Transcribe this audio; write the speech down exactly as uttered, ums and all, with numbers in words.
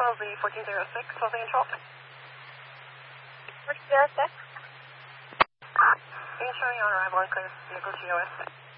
Wellesley fourteen oh six, Wellesley Control. fourteen oh six. Being showing on arrival on clear vehicle G O S.